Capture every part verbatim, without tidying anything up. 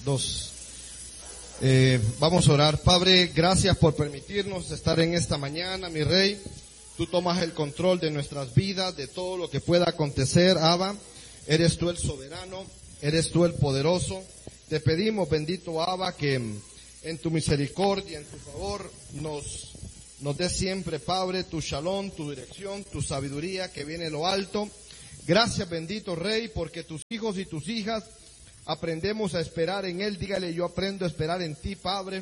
Dos. Eh, vamos a orar. Padre, gracias por permitirnos estar en esta mañana, mi Rey. Tú tomas el control de nuestras vidas, de todo lo que pueda acontecer, Abba. Eres tú el soberano, eres tú el poderoso. Te pedimos, bendito Abba, que en tu misericordia, en tu favor, nos, nos des siempre, Padre, tu shalom, tu dirección, tu sabiduría que viene de lo alto. Gracias, bendito Rey, porque tus hijos y tus hijas aprendemos a esperar en Él. Dígale, yo aprendo a esperar en ti, Padre.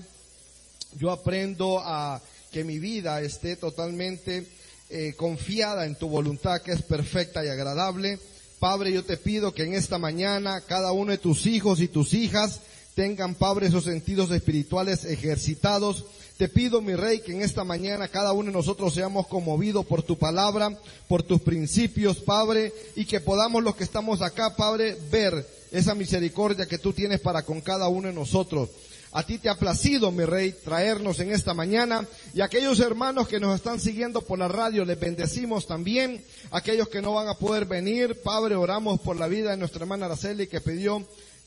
Yo aprendo a que mi vida esté totalmente eh, confiada en tu voluntad, que es perfecta y agradable. Padre, yo te pido que en esta mañana cada uno de tus hijos y tus hijas tengan, Padre, esos sentidos espirituales ejercitados. Te pido, mi Rey, que en esta mañana cada uno de nosotros seamos conmovidos por tu palabra, por tus principios, Padre, y que podamos los que estamos acá, Padre, ver esa misericordia que tú tienes para con cada uno de nosotros. A ti te ha placido, mi Rey, traernos en esta mañana, y aquellos hermanos que nos están siguiendo por la radio, les bendecimos también. Aquellos que no van a poder venir, Padre, oramos por la vida de nuestra hermana Araceli, que pidió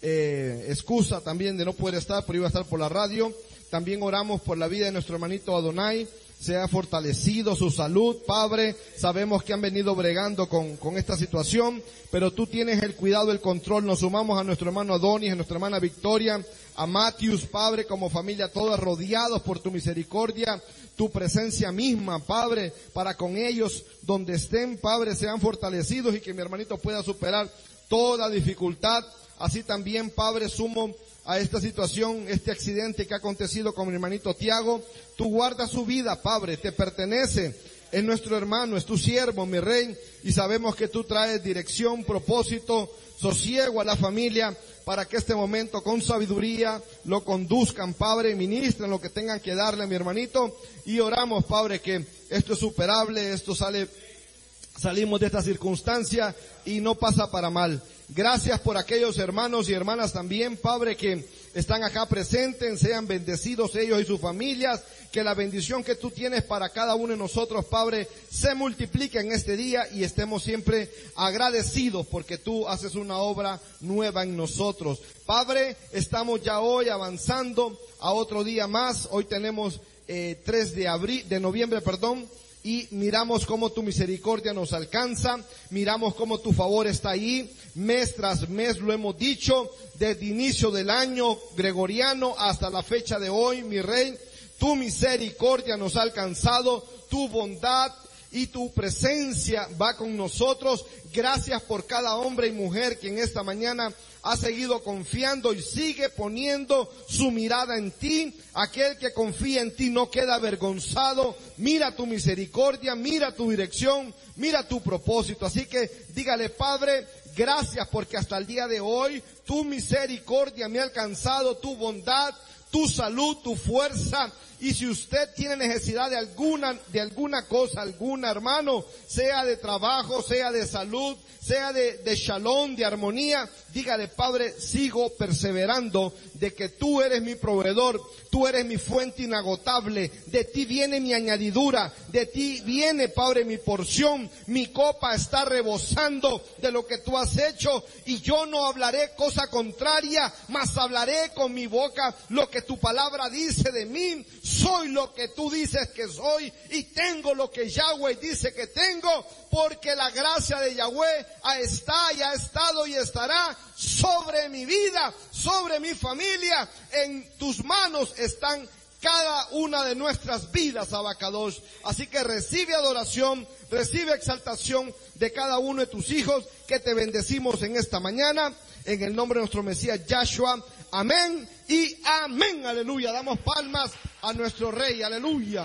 eh, excusa también de no poder estar, pero iba a estar por la radio. También oramos por la vida de nuestro hermanito Adonai, sea fortalecido su salud, Padre. Sabemos que han venido bregando con, con esta situación, pero tú tienes el cuidado, el control. Nos sumamos a nuestro hermano Adonis, a nuestra hermana Victoria, a Matius, Padre, como familia toda, rodeados por tu misericordia, tu presencia misma, Padre, para con ellos, donde estén, Padre, sean fortalecidos y que mi hermanito pueda superar toda dificultad. Así también, Padre, sumo a esta situación, este accidente que ha acontecido con mi hermanito Tiago. Tú guardas su vida, Padre, te pertenece, es nuestro hermano, es tu siervo, mi Rey, y sabemos que tú traes dirección, propósito, sosiego a la familia, para que este momento con sabiduría lo conduzcan, Padre, ministren lo que tengan que darle a mi hermanito, y oramos, Padre, que esto es superable, esto sale, salimos de esta circunstancia y no pasa para mal. Gracias por aquellos hermanos y hermanas también, Padre, que están acá presentes, sean bendecidos ellos y sus familias, que la bendición que tú tienes para cada uno de nosotros, Padre, se multiplique en este día y estemos siempre agradecidos porque tú haces una obra nueva en nosotros. Padre, estamos ya hoy avanzando a otro día más. Hoy tenemos eh, tres de abril, de noviembre, perdón. Y miramos cómo tu misericordia nos alcanza, miramos cómo tu favor está ahí, mes tras mes lo hemos dicho, desde inicio del año gregoriano hasta la fecha de hoy, mi Rey, tu misericordia nos ha alcanzado, tu bondad y tu presencia va con nosotros. Gracias por cada hombre y mujer que en esta mañana ha seguido confiando y sigue poniendo su mirada en ti. Aquel que confía en ti no queda avergonzado. Mira tu misericordia, mira tu dirección, mira tu propósito. Así que dígale, Padre, gracias porque hasta el día de hoy tu misericordia me ha alcanzado, tu bondad, tu salud, tu fuerza. Y si usted tiene necesidad de alguna, de alguna cosa, alguna, hermano, sea de trabajo, sea de salud, sea de, de shalom, de armonía, dígale, Padre, sigo perseverando de que tú eres mi proveedor, tú eres mi fuente inagotable, de ti viene mi añadidura, de ti viene, Padre, mi porción, mi copa está rebosando de lo que tú has hecho, y yo no hablaré cosa contraria, mas hablaré con mi boca lo que tu palabra dice de mí. Soy lo que tú dices que soy y tengo lo que Yahweh dice que tengo, porque la gracia de Yahweh está y ha estado y estará sobre mi vida, sobre mi familia. En tus manos están cada una de nuestras vidas, Abacadosh. Así que recibe adoración, recibe exaltación de cada uno de tus hijos que te bendecimos en esta mañana, en el nombre de nuestro Mesías Yahshua. Amén y amén, aleluya. Damos palmas a nuestro Rey, aleluya.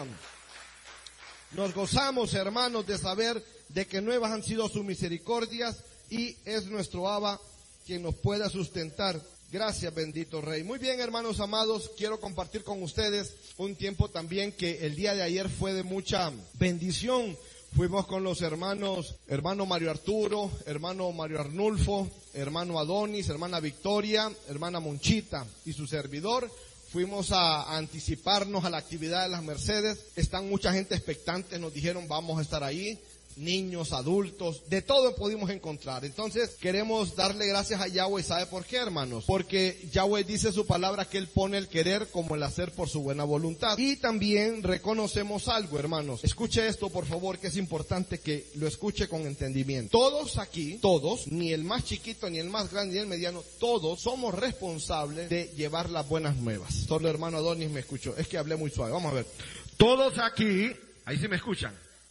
Nos gozamos, hermanos, de saber de que nuevas han sido sus misericordias y es nuestro Abba quien nos pueda sustentar. Gracias, bendito Rey. Muy bien, hermanos amados, quiero compartir con ustedes un tiempo también que el día de ayer fue de mucha bendición. Fuimos con los hermanos, hermano Mario Arturo, hermano Mario Arnulfo, hermano Adonis, hermana Victoria, hermana Monchita y su servidor. Fuimos a, a anticiparnos a la actividad de las Mercedes. Están mucha gente expectante, nos dijeron vamos a estar ahí. niños, adultos, de todo pudimos encontrar. Entonces queremos darle gracias a Yahweh. ¿Sabe por qué, hermanos? Porque Yahweh dice su palabra que Él pone el querer como el hacer por su buena voluntad. Y también reconocemos algo, hermanos. Escuche esto, por favor, que es importante que lo escuche con entendimiento. Todos aquí, todos, ni el más chiquito, ni el más grande, ni el mediano, todos somos responsables de llevar las buenas nuevas. Solo el hermano Adonis me escuchó. Es que hablé muy suave. Vamos a ver. Todos aquí, ahí sí me escuchan,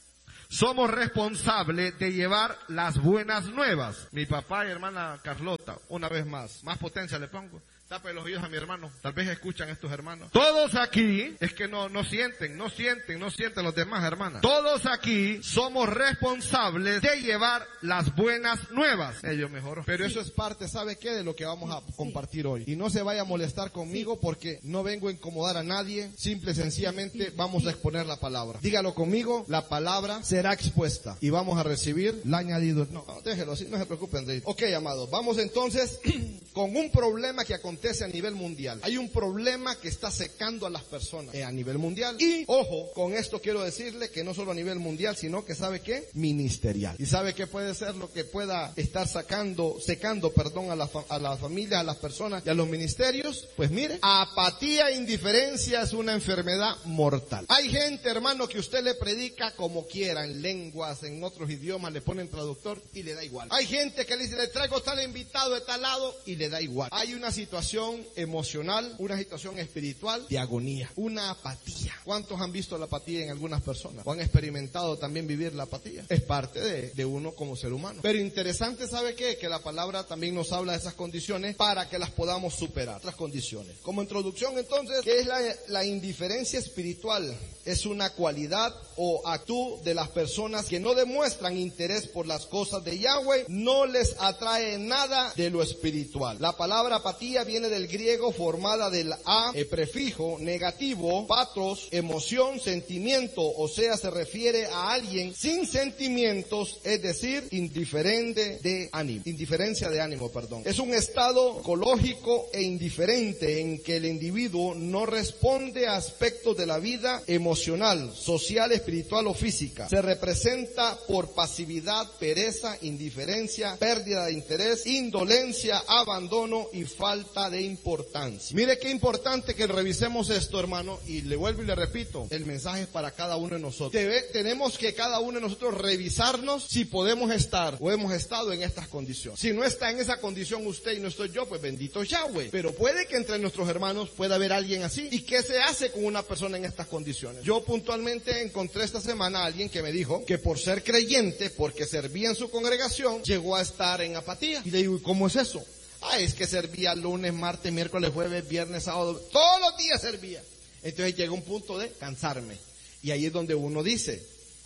somos responsables de llevar las buenas nuevas. Mi papá y hermana Carlota, una vez más, más potencia le pongo. Tape los oídos a mi hermano, tal vez escuchan estos hermanos. Todos aquí, es que no, no sienten, no sienten, no sienten los demás hermanas. Todos aquí somos responsables de llevar las buenas nuevas. Ellos mejor. Pero eso es parte, ¿sabe qué? De lo que vamos a compartir hoy. Y no se vaya a molestar conmigo porque no vengo a incomodar a nadie. Simple y sencillamente vamos a exponer la palabra. Dígalo conmigo, la palabra será expuesta. Y vamos a recibir la añadidura. No, no déjelo así, no se preocupen de ello. Ok, amados, vamos entonces con un problema que acontece a nivel mundial. Hay un problema que está secando a las personas eh, a nivel mundial. Y, ojo, con esto quiero decirle que no solo a nivel mundial, sino que ¿sabe qué? Ministerial. ¿Y sabe qué puede ser lo que pueda estar sacando, secando, perdón, a la, a la familia, a las personas y a los ministerios? Pues mire, apatía e indiferencia es una enfermedad mortal. Hay gente, hermano, que usted le predica como quiera, en lenguas, en otros idiomas, le ponen traductor y le da igual. Hay gente que le dice, le traigo tal invitado de tal lado y le da igual. Hay una situación emocional, una situación espiritual de agonía, una apatía. ¿Cuántos han visto la apatía en algunas personas? ¿O han experimentado también vivir la apatía? Es parte de, de uno como ser humano. Pero interesante, ¿sabe qué? Que la palabra también nos habla de esas condiciones para que las podamos superar. Otras condiciones. Como introducción, entonces, ¿qué es la, la indiferencia espiritual? Es una cualidad o actitud de las personas que no demuestran interés por las cosas de Yahweh, no les atrae nada de lo espiritual. La palabra apatía viene del griego, formada del a, el prefijo negativo, patros, emoción, sentimiento, o sea, se refiere a alguien sin sentimientos, es decir, indiferente de ánimo, indiferencia de ánimo, perdón. Es un estado psicológico e indiferente en que el individuo no responde a aspectos de la vida emocional, social, espiritual o física. Se representa por pasividad, pereza, indiferencia, pérdida de interés, indolencia, abandono y falta de importancia. Mire qué importante que revisemos esto, hermano, y le vuelvo y le repito, el mensaje es para cada uno de nosotros. Debe, tenemos que cada uno de nosotros revisarnos si podemos estar o hemos estado en estas condiciones. Si no está en esa condición usted y no estoy yo, pues bendito Yahweh. Pero puede que entre nuestros hermanos pueda haber alguien así. ¿Y qué se hace con una persona en estas condiciones? Yo puntualmente encontré esta semana a alguien que me dijo que por ser creyente, porque servía en su congregación, llegó a estar en apatía. Y le digo, ¿cómo es eso? Ah, es que servía lunes, martes, miércoles, jueves, viernes, sábado, todos los días servía. Entonces llega un punto de cansarme. Y ahí es donde uno dice,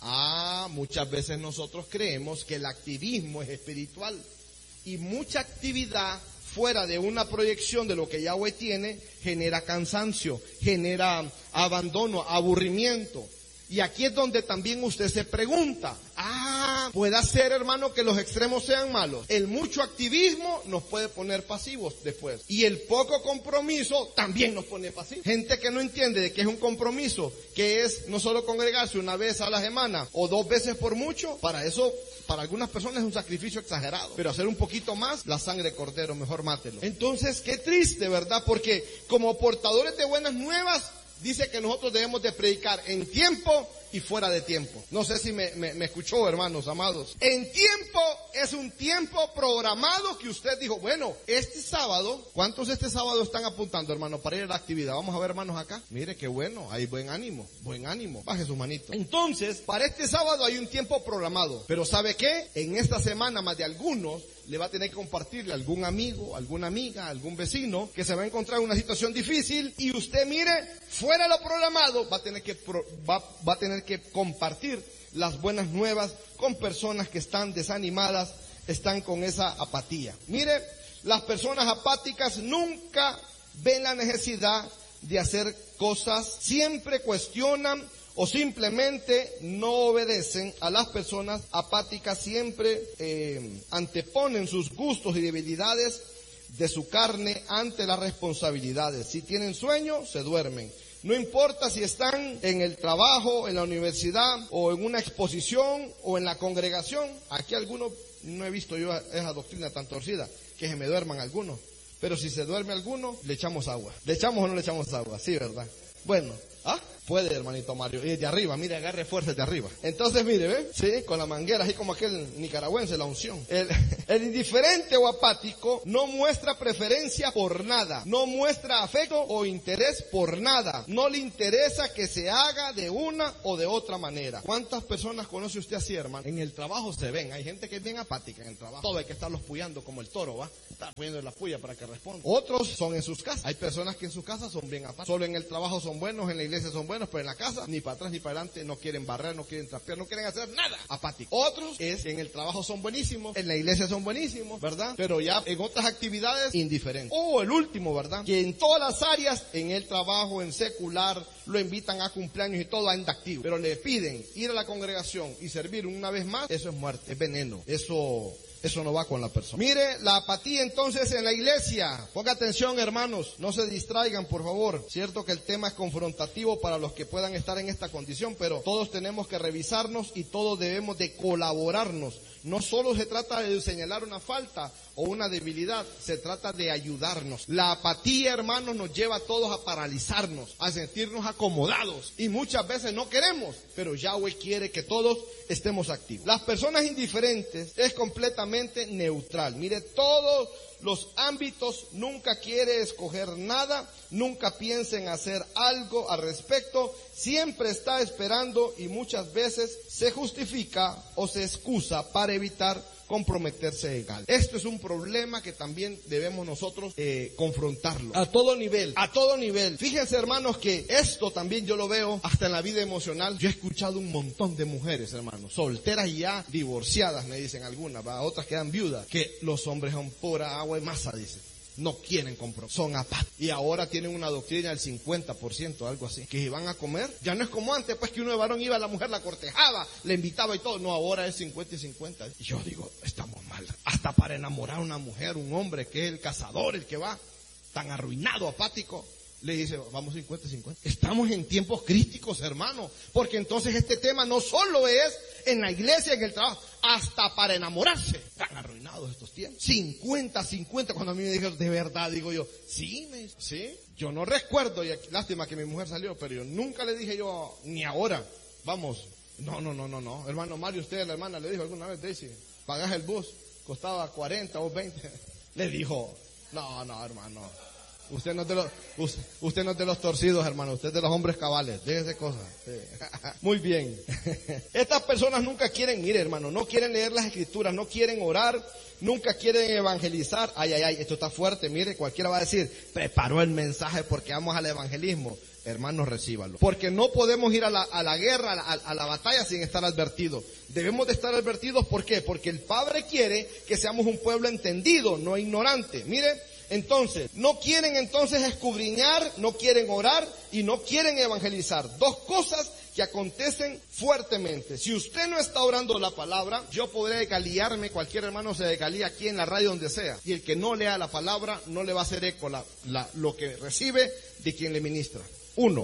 ah, muchas veces nosotros creemos que el activismo es espiritual. Y mucha actividad fuera de una proyección de lo que Yahweh tiene, genera cansancio, genera abandono, aburrimiento. Y aquí es donde también usted se pregunta, ah, puede ser, hermano, que los extremos sean malos. El mucho activismo nos puede poner pasivos después. Y el poco compromiso también nos pone pasivos. Gente que no entiende de qué es un compromiso, que es no solo congregarse una vez a la semana o dos veces por mucho, para eso, para algunas personas es un sacrificio exagerado. Pero hacer un poquito más, la sangre de cordero, mejor mátelo. Entonces, qué triste, ¿verdad? Porque como portadores de buenas nuevas, dice que nosotros debemos de predicar en tiempo y fuera de tiempo. No sé si me, me, me escuchó, hermanos amados. En tiempo es un tiempo programado que usted dijo, bueno, este sábado, ¿cuántos este sábado están apuntando, hermano, para ir a la actividad? Vamos a ver, hermanos, acá. Mire qué bueno, hay buen ánimo, buen ánimo. Baje su manito. Entonces, para este sábado hay un tiempo programado. Pero ¿sabe qué? En esta semana más de algunos le va a tener que compartirle a algún amigo, alguna amiga, algún vecino que se va a encontrar en una situación difícil y usted, mire, fuera de lo programado, va a tener que, pro, va, va a tener que compartir las buenas nuevas con personas que están desanimadas, están con esa apatía. Mire, las personas apáticas nunca ven la necesidad de hacer cosas, siempre cuestionan o simplemente no obedecen. A las personas apáticas siempre eh, anteponen sus gustos y debilidades de su carne ante las responsabilidades. Si tienen sueño, se duermen. No importa si están en el trabajo, en la universidad, o en una exposición, o en la congregación. Aquí algunos, no he visto yo esa doctrina tan torcida, que se me duerman algunos. Pero si se duerme alguno, le echamos agua. ¿Le echamos o no le echamos agua? Sí, ¿verdad? Bueno, ¿ah? Puede, hermanito Mario. Y de arriba, mire, agarre fuerza de arriba. Entonces, mire, ¿ve? Sí, con la manguera, así como aquel nicaragüense, la unción. El, el indiferente o apático no muestra preferencia por nada. No muestra afecto o interés por nada. No le interesa que se haga de una o de otra manera. ¿Cuántas personas conoce usted así, hermano? En el trabajo se ven. Hay gente que es bien apática en el trabajo. Todo hay que estarlos puyando como el toro, ¿va? Está puyando la puya para que responda. Otros son en sus casas. Hay personas que en sus casas son bien apáticas. Solo en el trabajo son buenos, en la iglesia son buenos, pero en la casa, ni para atrás ni para adelante, no quieren barrer, no quieren trapear, no quieren hacer nada. Apático. Otros es que en el trabajo son buenísimos, en la iglesia son buenísimos, ¿verdad? Pero ya en otras actividades, indiferentes. O el último, ¿verdad? Que en todas las áreas, en el trabajo, en secular, lo invitan a cumpleaños y todo anda activo. Pero le piden ir a la congregación y servir una vez más, eso es muerte, es veneno. Eso... Eso no va con la persona. Mire, la apatía entonces en la iglesia. Ponga atención, hermanos. No se distraigan, por favor. Cierto que el tema es confrontativo para los que puedan estar en esta condición, pero todos tenemos que revisarnos y todos debemos de colaborarnos. No solo se trata de señalar una falta o una debilidad, se trata de ayudarnos. La apatía, hermanos, nos lleva a todos a paralizarnos, a sentirnos acomodados. Y muchas veces no queremos, pero Yahweh quiere que todos estemos activos. Las personas indiferentes es completamente neutral. Mire, todos los ámbitos, nunca quiere escoger nada, nunca piensa en hacer algo al respecto, siempre está esperando y muchas veces se justifica o se excusa para evitar comprometerse legal. Esto es un problema que también debemos nosotros eh, confrontarlo. A todo nivel, a todo nivel. Fíjense, hermanos, que esto también yo lo veo hasta en la vida emocional. Yo he escuchado un montón de mujeres, hermanos, solteras y ya divorciadas, me dicen algunas, ¿va? Otras quedan viudas, que los hombres son pura agua y masa, dicen. No quieren comprometer, son apáticos. Y ahora tienen una doctrina del cincuenta por ciento, algo así. Que si van a comer, ya no es como antes, pues que uno de varón iba, la mujer la cortejaba, le invitaba y todo. No, ahora es cincuenta y cincuenta. Y yo digo, estamos mal. Hasta para enamorar a una mujer, un hombre que es el cazador, el que va tan arruinado, apático, le dice, vamos cincuenta y cincuenta. Estamos en tiempos críticos, hermano. Porque entonces este tema no solo es en la iglesia, en el trabajo, hasta para enamorarse. Están arruinados estos tiempos. cincuenta, cincuenta, cuando a mí me dijeron, de verdad, digo yo, sí, me dice, sí. Yo no recuerdo, y lástima que mi mujer salió, pero yo nunca le dije yo, ni ahora, vamos. No, no, no, no, no. Hermano Mario, usted, la hermana, le dijo alguna vez, Daisy, pagás el bus, costaba cuarenta o veinte. Le dijo, no, no, hermano. Usted no es de los, usted, usted no es de los torcidos, hermano. Usted es de los hombres cabales. Déjese cosas. Sí. Muy bien. Estas personas nunca quieren, mire, hermano, no quieren leer las escrituras, no quieren orar, nunca quieren evangelizar. Ay, ay, ay, esto está fuerte. Mire, cualquiera va a decir, preparó el mensaje porque vamos al evangelismo. Hermanos, recíbalo. Porque no podemos ir a la, a la guerra, a la, a la batalla sin estar advertidos. Debemos de estar advertidos, ¿por qué? Porque el Padre quiere que seamos un pueblo entendido, no ignorante. Mire, entonces, no quieren entonces escudriñar, no quieren orar y no quieren evangelizar. Dos cosas que acontecen fuertemente. Si usted no está orando la palabra, yo podré galiarme, cualquier hermano se galía aquí en la radio donde sea. Y el que no lea la palabra no le va a hacer eco la, la, lo que recibe de quien le ministra. Uno,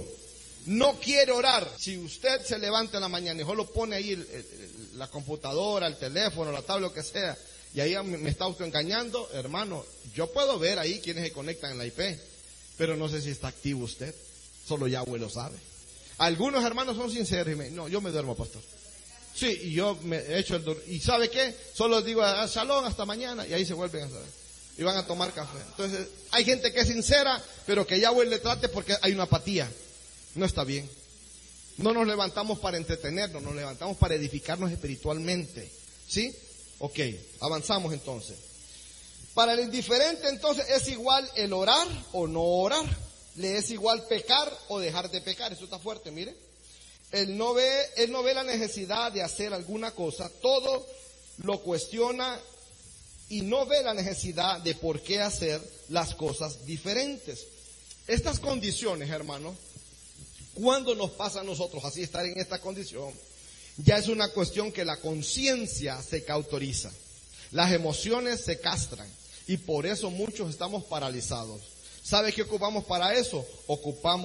no quiere orar. Si usted se levanta en la mañana y solo pone ahí el, el, la computadora, el teléfono, la tabla, lo que sea, y ahí me está autoengañando, hermano, yo puedo ver ahí quienes se conectan en la I P, pero no sé si está activo usted, solo Yahweh lo sabe. Algunos hermanos son sinceros y me no, yo me duermo, pastor. Sí, y yo me he hecho el dur- y ¿sabe qué? Solo digo, ah, shalom, hasta mañana, y ahí se vuelven a saber. Y van a tomar café. Entonces, hay gente que es sincera, pero que Yahweh le trate porque hay una apatía. No está bien. No nos levantamos para entretenernos, nos levantamos para edificarnos espiritualmente. ¿Sí? Ok, avanzamos entonces. Para el indiferente entonces es igual el orar o no orar. Le es igual pecar o dejar de pecar. Eso está fuerte, mire. Él no ve, él no ve la necesidad de hacer alguna cosa. Todo lo cuestiona y no ve la necesidad de por qué hacer las cosas diferentes. Estas condiciones, hermanos, cuando nos pasa a nosotros así estar en esta condición, ya es una cuestión que la conciencia se cautoriza, las emociones se castran y por eso muchos estamos paralizados. ¿Sabe qué ocupamos para eso? Ocupamos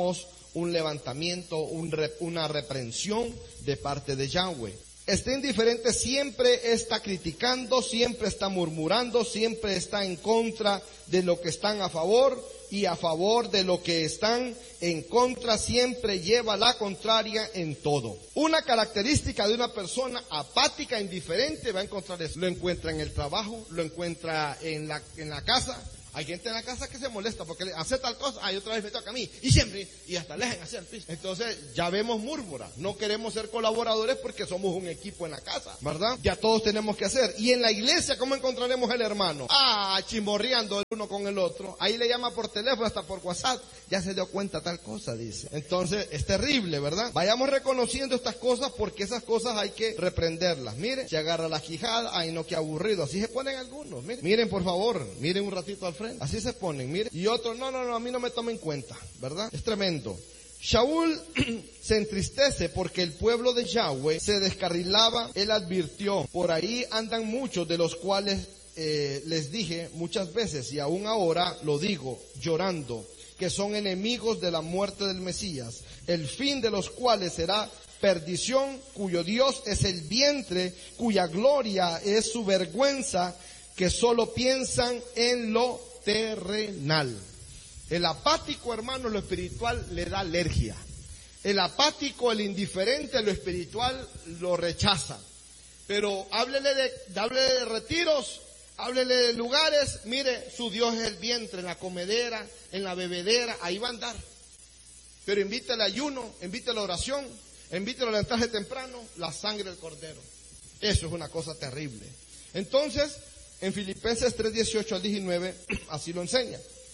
un levantamiento, un rep, una reprensión de parte de Yahweh. Está indiferente, siempre está criticando, siempre está murmurando, siempre está en contra de lo que están a favor y a favor de lo que están en contra, siempre lleva la contraria en todo. Una característica de una persona apática, indiferente, va a encontrar eso. Lo encuentra en el trabajo, lo encuentra en la, en la casa. Hay gente en la casa que se molesta porque le hace tal cosa, ay, otra vez me toca a mí, y siempre, y hasta le dejan hacer el piso. Entonces, ya vemos murmura. No queremos ser colaboradores porque somos un equipo en la casa, ¿verdad? Ya todos tenemos que hacer. Y en la iglesia, ¿cómo encontraremos el hermano? Ah, chimborreando el uno con el otro. Ahí le llama por teléfono, hasta por WhatsApp. Ya se dio cuenta tal cosa, dice. Entonces, es terrible, ¿verdad? Vayamos reconociendo estas cosas porque esas cosas hay que reprenderlas. Mire, se agarra la quijada, ay, no, qué aburrido. Así se ponen algunos. Miren, miren por favor, miren un ratito al frente. Así se ponen, miren. Y otros, no, no, no, a mí no me tomen en cuenta, ¿verdad? Es tremendo. Shaul se entristece porque el pueblo de Yahweh se descarrilaba. Él advirtió, por ahí andan muchos de los cuales eh, les dije muchas veces, y aún ahora lo digo llorando, que son enemigos de la muerte del Mesías, el fin de los cuales será perdición, cuyo Dios es el vientre, cuya gloria es su vergüenza, que solo piensan en lo terrenal. El apático, hermano, lo espiritual le da alergia. El apático, el indiferente, lo espiritual lo rechaza. Pero háblele de, háblele de retiros, háblele de lugares. Mire, su Dios es el vientre, en la comedera, en la bebedera, ahí va a andar. Pero invítele ayuno, invítele oración, invítele a levantarse temprano, la sangre del cordero. Eso es una cosa terrible. Entonces, en Filipenses tres, dieciocho al diecinueve, así lo enseña.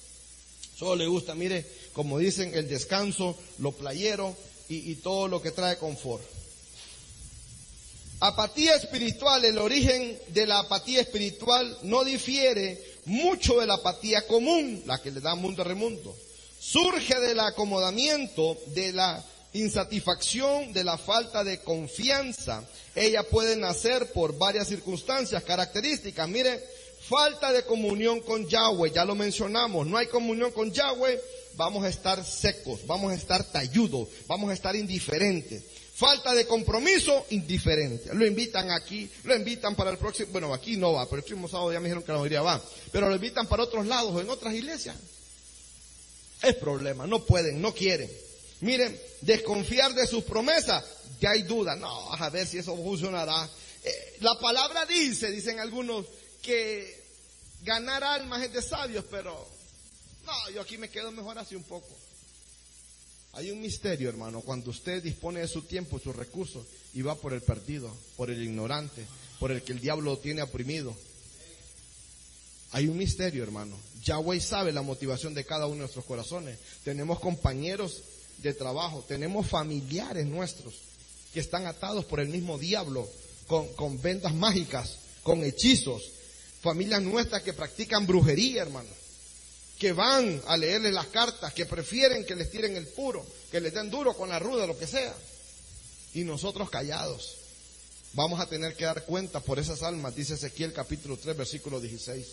Solo le gusta, mire, como dicen, el descanso, lo playero y, y todo lo que trae confort. Apatía espiritual, el origen de la apatía espiritual no difiere mucho de la apatía común, la que le da mundo a remundo. Surge del acomodamiento, de la insatisfacción, de la falta de confianza. Ella puede nacer por varias circunstancias, características. Mire, falta de comunión con Yahweh, ya lo mencionamos. No hay comunión con Yahweh, vamos a estar secos, vamos a estar talludos, vamos a estar indiferentes. Falta de compromiso, indiferente. Lo invitan aquí, lo invitan para el próximo, bueno, aquí no va, pero el próximo sábado ya me dijeron que la mayoría va, pero lo invitan para otros lados o en otras iglesias. Es problema, no pueden, no quieren. Miren, desconfiar de sus promesas, ya hay duda, no, a ver si eso funcionará. Eh, la palabra dice, dicen algunos, que ganar almas es de sabios, pero no, yo aquí me quedo mejor así un poco. Hay un misterio, hermano, cuando usted dispone de su tiempo, sus recursos, y va por el perdido, por el ignorante, por el que el diablo tiene oprimido. Hay un misterio, hermano. Yahweh sabe la motivación de cada uno de nuestros corazones. Tenemos compañeros de trabajo, tenemos familiares nuestros que están atados por el mismo diablo, con, con vendas mágicas, con hechizos. Familias nuestras que practican brujería, hermano, que van a leerles las cartas, que prefieren que les tiren el puro, que les den duro con la ruda, lo que sea. Y nosotros callados. Vamos a tener que dar cuenta por esas almas, dice Ezequiel capítulo tres, versículo dieciséis.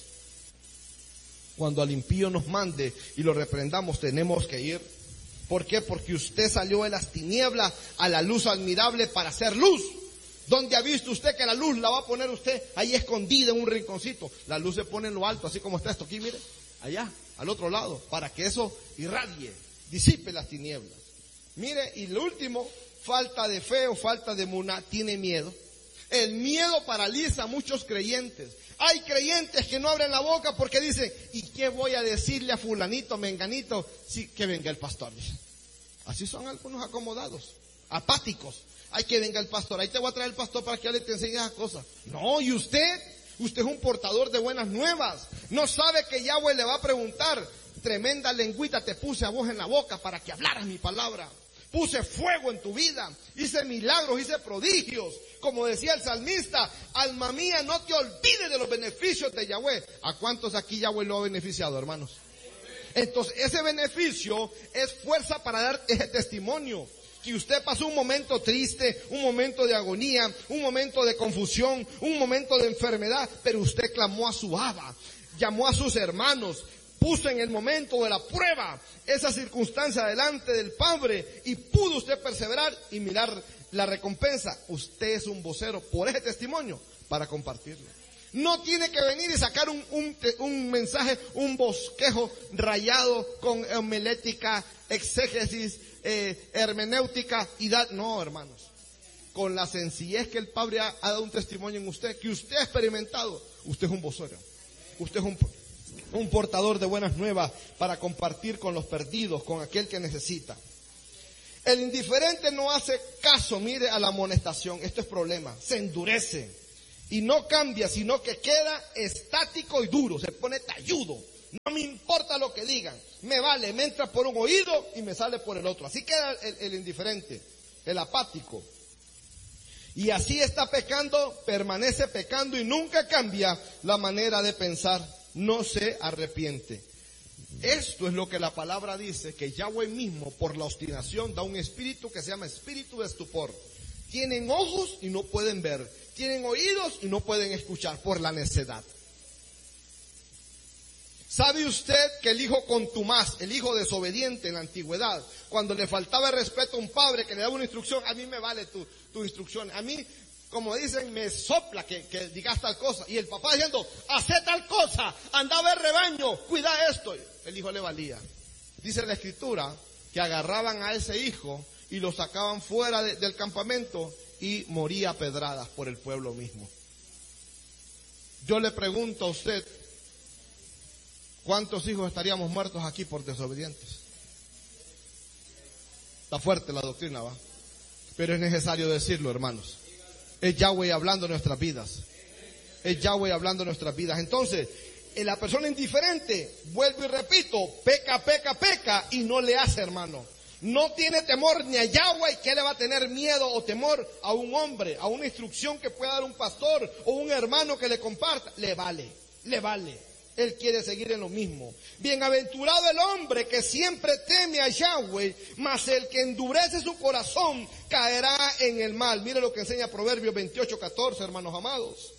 Cuando al impío nos mande y lo reprendamos, tenemos que ir. ¿Por qué? Porque usted salió de las tinieblas a la luz admirable para hacer luz. ¿Dónde ha visto usted que la luz la va a poner usted ahí escondida en un rinconcito? La luz se pone en lo alto, así como está esto aquí, mire, allá, al otro lado, para que eso irradie, disipe las tinieblas. Mire, y lo último, falta de fe o falta de muná, tiene miedo. El miedo paraliza a muchos creyentes. Hay creyentes que no abren la boca porque dicen, ¿y qué voy a decirle a fulanito, menganito, si que venga el pastor? Así son algunos acomodados, apáticos. Hay que venga el pastor, ahí te voy a traer el pastor para que le te enseñe esas cosas. No, y usted, usted es un portador de buenas nuevas. No sabe que Yahweh le va a preguntar, tremenda lengüita te puse a vos en la boca para que hablaras mi palabra. Puse fuego en tu vida, hice milagros, hice prodigios. Como decía el salmista, alma mía, no te olvides de los beneficios de Yahweh. ¿A cuántos aquí Yahweh lo ha beneficiado, hermanos? Entonces, ese beneficio es fuerza para dar ese testimonio. Que usted pasó un momento triste, un momento de agonía, un momento de confusión, un momento de enfermedad, pero usted clamó a su Abba, llamó a sus hermanos, puso en el momento de la prueba esa circunstancia delante del Padre y pudo usted perseverar y mirar la recompensa. Usted es un vocero por ese testimonio para compartirlo. No tiene que venir y sacar un, un, un mensaje, un bosquejo rayado con homilética, exégesis, eh, hermenéutica y da, no, hermanos. Con la sencillez que el Padre ha, ha dado un testimonio en usted, que usted ha experimentado, usted es un vocero. Usted es un, un portador de buenas nuevas para compartir con los perdidos, con aquel que necesita. El indiferente no hace caso, mire, a la amonestación. Esto es problema. Se endurece y no cambia, sino que queda estático y duro. Se pone talludo. No me importa lo que digan. Me vale, me entra por un oído y me sale por el otro. Así queda el, el indiferente, el apático. Y así está pecando, permanece pecando y nunca cambia la manera de pensar. No se arrepiente. Esto es lo que la palabra dice, que Yahweh mismo por la obstinación da un espíritu que se llama espíritu de estupor. Tienen ojos y no pueden ver, tienen oídos y no pueden escuchar por la necedad. ¿Sabe usted que el hijo contumaz, el hijo desobediente en la antigüedad, cuando le faltaba el respeto a un padre que le daba una instrucción, a mí me vale tu, tu instrucción, a mí, como dicen, me sopla que, que digas tal cosa, y el papá diciendo, hace tal cosa, anda a ver rebaño, cuida esto, el hijo le valía. Dice la escritura que agarraban a ese hijo y lo sacaban fuera de, del campamento y moría a pedradas por el pueblo mismo. Yo le pregunto a usted, ¿cuántos hijos estaríamos muertos aquí por desobedientes? Está fuerte la doctrina, ¿va? Pero es necesario decirlo, hermanos. Es Yahweh hablando de nuestras vidas. Es Yahweh hablando de nuestras vidas. Entonces, la persona indiferente, vuelvo y repito, peca, peca, peca y no le hace, hermano. No tiene temor ni a Yahweh. ¿Qué le va a tener miedo o temor a un hombre, a una instrucción que pueda dar un pastor o un hermano que le comparta? Le vale, le vale. Él quiere seguir en lo mismo. Bienaventurado el hombre que siempre teme a Yahweh, mas el que endurece su corazón caerá en el mal. Mire lo que enseña Proverbios veintiocho, catorce, hermanos amados.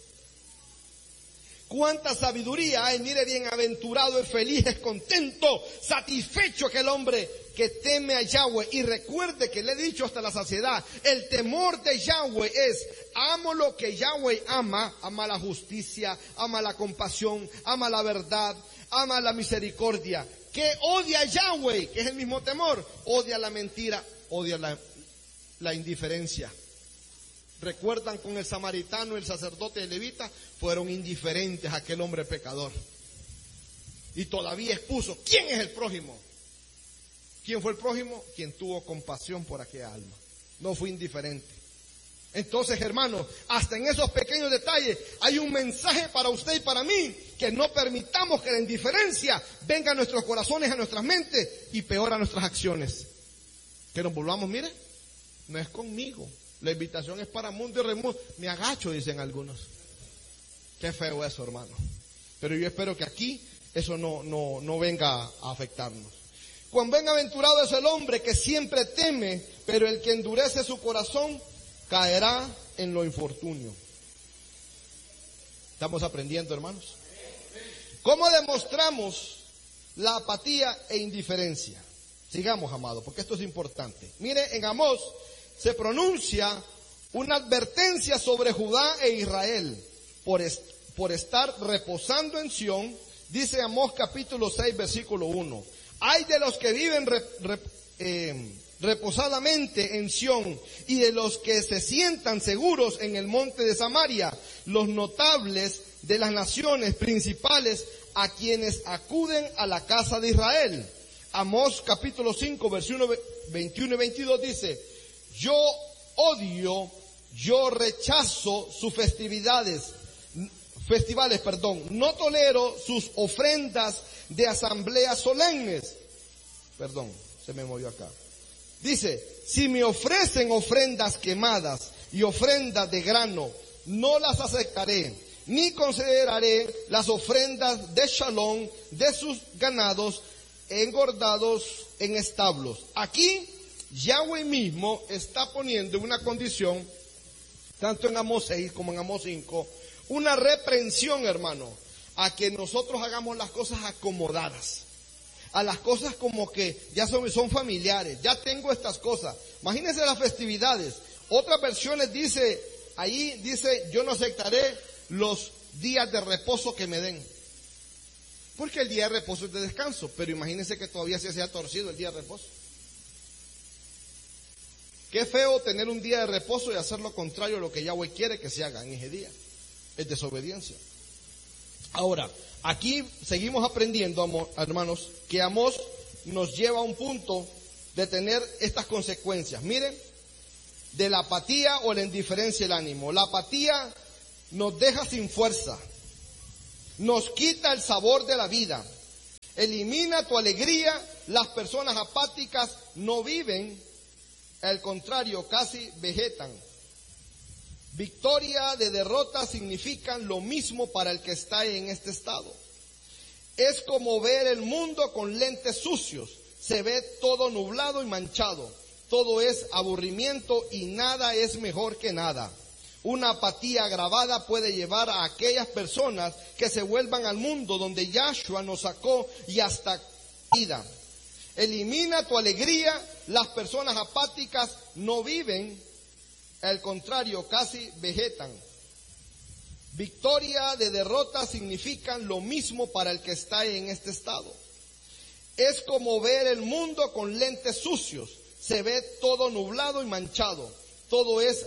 Cuánta sabiduría hay. Mire, bienaventurado es feliz, es contento, satisfecho aquel hombre que teme a Yahweh. Y recuerde que le he dicho hasta la saciedad, el temor de Yahweh es, amo lo que Yahweh ama, ama la justicia, ama la compasión, ama la verdad, ama la misericordia. ¿Qué odia a Yahweh? Que es el mismo temor. Odia la mentira, odia la, la indiferencia. Recuerdan con el samaritano, el sacerdote y el levita, fueron indiferentes a aquel hombre pecador. Y todavía expuso, ¿quién es el prójimo? ¿Quién fue el prójimo? Quien tuvo compasión por aquella alma. No fue indiferente. Entonces, hermanos, hasta en esos pequeños detalles hay un mensaje para usted y para mí, que no permitamos que la indiferencia venga a nuestros corazones, a nuestras mentes y peor a nuestras acciones. Que nos volvamos, mire, no es conmigo. La invitación es para mundo y remundo. Me agacho, dicen algunos. Qué feo eso, hermano. Pero yo espero que aquí eso no, no, no venga a afectarnos. Cuán bienaventurado es el hombre que siempre teme, pero el que endurece su corazón caerá en lo infortunio. ¿Estamos aprendiendo, hermanos? ¿Cómo demostramos la apatía e indiferencia? Sigamos, amado, porque esto es importante. Mire, en Amós se pronuncia una advertencia sobre Judá e Israel por, est por estar reposando en Sión. Dice Amós capítulo seis, versículo uno. Hay de los que viven re, re, eh, reposadamente en Sión y de los que se sientan seguros en el monte de Samaria, los notables de las naciones principales a quienes acuden a la casa de Israel. Amós capítulo cinco, versículos veintiuno y veintidós dice, yo odio, yo rechazo sus festividades, festivales, perdón, no tolero sus ofrendas de asambleas solemnes. Perdón, se me movió acá. Dice, si me ofrecen ofrendas quemadas y ofrendas de grano, no las aceptaré, ni consideraré las ofrendas de shalom de sus ganados engordados en establos. Aquí Yahweh mismo está poniendo una condición, tanto en Amós seis como en Amós cinco, una reprensión, hermano, a que nosotros hagamos las cosas acomodadas, a las cosas como que ya son, son familiares, ya tengo estas cosas. Imagínense las festividades. Otras versiones dice, ahí dice, yo no aceptaré los días de reposo que me den. Porque el día de reposo es de descanso, pero imagínense que todavía se haya torcido el día de reposo. Qué feo tener un día de reposo y hacer lo contrario a lo que Yahweh quiere que se haga en ese día. Es desobediencia. Ahora, aquí seguimos aprendiendo, hermanos, que Amós nos lleva a un punto de tener estas consecuencias. Miren, de la apatía o la indiferencia el ánimo. La apatía nos deja sin fuerza, nos quita el sabor de la vida, elimina tu alegría. Las personas apáticas no viven, al contrario, casi vegetan. Victoria de derrota significan lo mismo para el que está en este estado. Es como ver el mundo con lentes sucios. Se ve todo nublado y manchado. Todo es aburrimiento y nada es mejor que nada. Una apatía agravada puede llevar a aquellas personas que se vuelvan al mundo donde Yahshua nos sacó y hasta vida. Elimina tu alegría. Las personas apáticas no viven, al contrario, casi vegetan. Victoria de derrota significan lo mismo para el que está en este estado. Es como ver el mundo con lentes sucios. Se ve todo nublado y manchado. Todo es